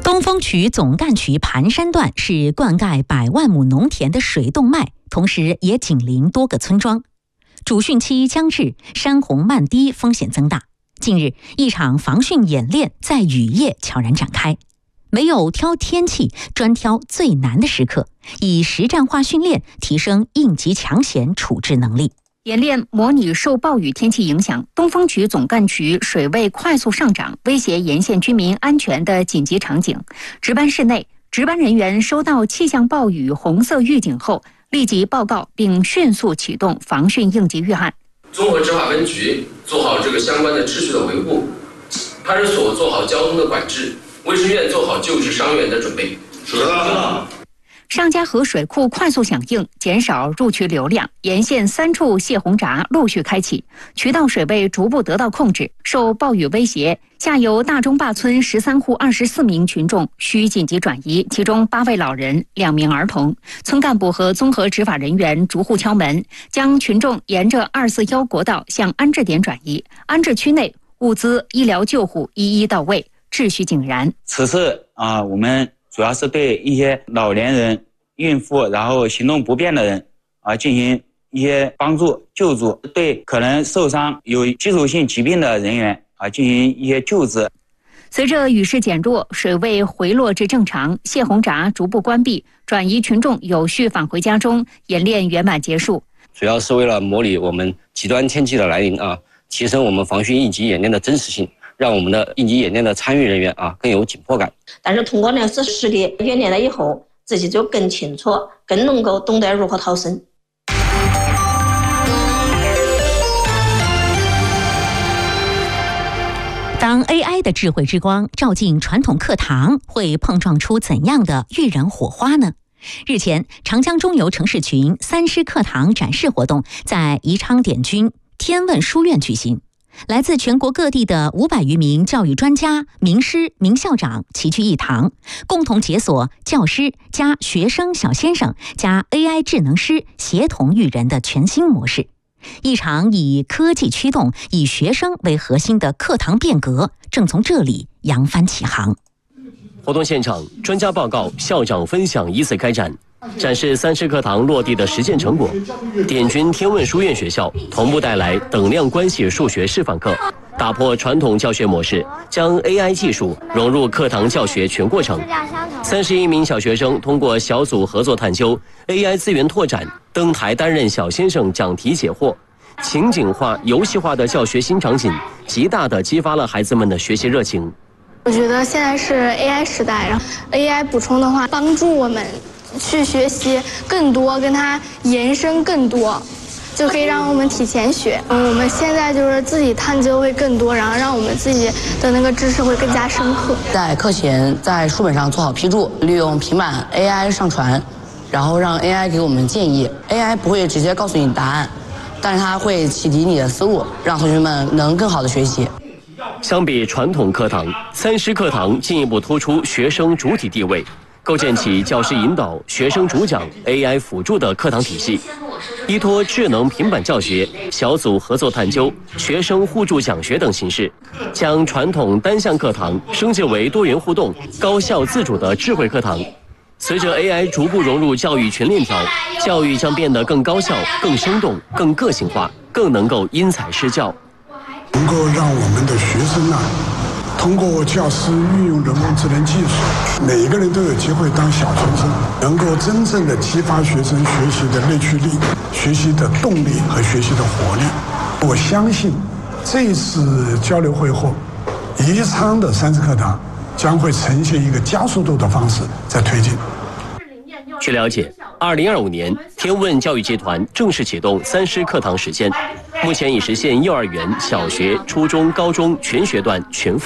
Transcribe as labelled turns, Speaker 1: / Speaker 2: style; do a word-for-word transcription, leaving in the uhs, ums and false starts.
Speaker 1: 东风渠总干渠盘山段是灌溉百万亩农田的水动脉，同时也紧邻多个村庄。主汛期将至，山洪漫堤风险增大。近日，一场防汛演练在雨夜悄然展开。没有挑天气，专挑最难的时刻，以实战化训练提升应急抢险处置能力。
Speaker 2: 演练模拟受暴雨天气影响，东风渠总干渠水位快速上涨，威胁沿线居民安全的紧急场景。值班室内，值班人员收到气象暴雨红色预警后，立即报告并迅速启动防汛应急预案。
Speaker 3: 综合执法分局做好这个相关的秩序的维护，派出所做好交通的管制，卫生院做好救治伤员的准备。
Speaker 4: 是的。
Speaker 2: 上嘉河水库快速响应，减少入渠流量，沿线三处泄洪闸陆续开启，渠道水位逐步得到控制。受暴雨威胁，下游大中坝村十三户二十四名群众需紧急转移，其中八位老人、两名儿童。村干部和综合执法人员逐户敲门，将群众沿着二四一国道向安置点转移。安置区内物资、医疗救护一一到位，秩序井然。
Speaker 5: 此次啊，我们主要是对一些老年人、孕妇，然后行动不便的人啊进行一些帮助救助，对可能受伤有基础性疾病的人员啊进行一些救治。
Speaker 2: 随着雨势减弱，水位回落至正常，泄洪闸逐步关闭，转移群众有序返回家中，演练圆满结束。
Speaker 6: 主要是为了模拟我们极端天气的来临啊，提升我们防汛应急演练的真实性，让我们的应急演练的参与人员啊更有紧迫感。
Speaker 7: 但是通过那次实地演练了以后，自己就更清楚，更能够懂得如何逃生。
Speaker 1: 当 A I 的智慧之光照进传统课堂，会碰撞出怎样的育人火花呢？日前，长江中游城市群三师课堂展示活动在宜昌点军天问书院举行。来自全国各地的五百余名教育专家、名师、名校长齐聚一堂，共同解锁教师加学生小先生加 A I 智能师协同育人的全新模式。一场以科技驱动、以学生为核心的课堂变革正从这里扬帆起航。
Speaker 8: 活动现场，专家报告、校长分享依次开展，展示三师课堂落地的实践成果。点军天问书院学校同步带来等量关系数学示范课，打破传统教学模式，将 A I 技术融入课堂教学全过程。三十一名小学生通过小组合作探究、A I 资源拓展，登台担任小先生讲题解惑。情景化、游戏化的教学新场景，极大地激发了孩子们的学习热情。
Speaker 9: 我觉得现在是 A I 时代，然后 A I 补充的话，帮助我们去学习更多，跟它延伸更多，就可以让我们提前学。嗯，我们现在就是自己探究会更多，然后让我们自己的那个知识会更加深刻。
Speaker 10: 在课前在书本上做好批注，利用平板 A I 上传，然后让 A I 给我们建议。A I 不会直接告诉你答案，但是它会启迪你的思路，让同学们能更好的学习。
Speaker 8: 相比传统课堂，三师课堂进一步突出学生主体地位，构建起教师引导、学生主讲、A I 辅助的课堂体系，依托智能平板教学、小组合作探究、学生互助讲学等形式，将传统单向课堂升级为多元互动、高效自主的智慧课堂。随着 A I 逐步融入教育全链条，教育将变得更高效、更生动、更个性化，更能够因材施教。
Speaker 11: 能够让我们的学生啊，通过教师运用人工智能技术，每一个人都有机会当小学生，能够真正的激发学生学习的内驱力、学习的动力和学习的活力。我相信这一次交流会后，宜昌的三师课堂将会呈现一个加速度的方式在推进。
Speaker 8: 据了解，二零二五年，天问教育集团正式启动三师课堂实践，目前已实现幼儿园、小学、初中、高中全学段全覆